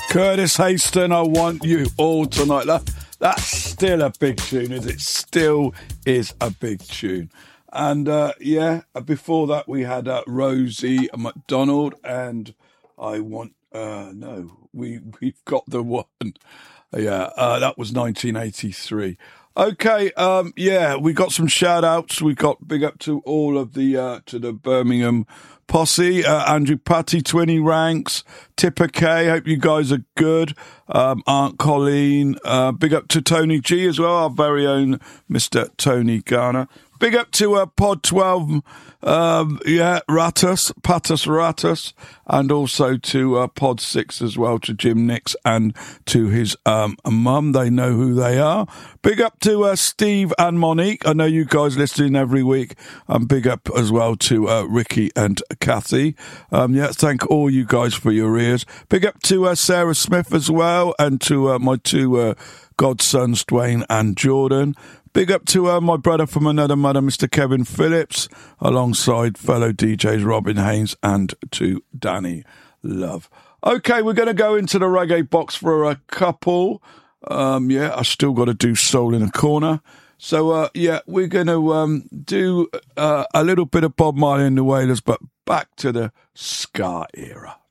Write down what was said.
Curtis Haston, I Want You All Tonight. That's still a big tune, is it? Still is a big tune. And before that we had Rosie McDonald and I Want... we've got the one. That was 1983. Okay, we got some shout-outs. We got big up to all of the to the Birmingham posse, Andrew Patty, 20 ranks, Tipper K, hope you guys are good, Aunt Colleen, big up to Tony G as well, our very own Mr. Tony Garner. Big up to Pod 12, Patus Ratus, and also to Pod 6 as well, to Jim Nix and to his mum. They know who they are. Big up to Steve and Monique. I know you guys listening every week. Big up as well to Ricky and Kathy. Thank all you guys for your ears. Big up to Sarah Smith as well, and to my two godsons, Dwayne and Jordan. Big up to my brother from another mother, Mr. Kevin Phillips, alongside fellow DJs Robin Haynes, and to Danny Love. Okay, we're going to go into the reggae box for a couple. I still got to do Soul in a Corner. So, we're going to do a little bit of Bob Marley and the Wailers, but back to the ska era.